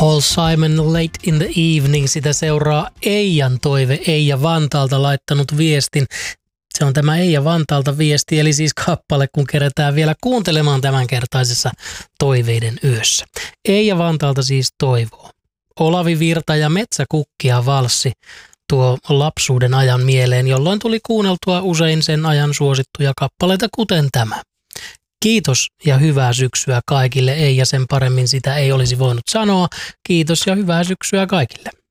Paul Simon Late in the Evening, sitä seuraa Eijan toive. Eija Vantaalta laittanut viestin. Se on tämä Eija Vantaalta viesti, eli siis kappale, kun kerätään vielä kuuntelemaan tämänkertaisessa Toiveiden yössä. Eija Vantaalta siis toivoo. Olavi Virta ja Metsäkukkia valssi tuo lapsuuden ajan mieleen, jolloin tuli kuunneltua usein sen ajan suosittuja kappaleita, kuten tämä. Kiitos ja hyvää syksyä kaikille, ei ja sen paremmin sitä ei olisi voinut sanoa. Kiitos ja hyvää syksyä kaikille.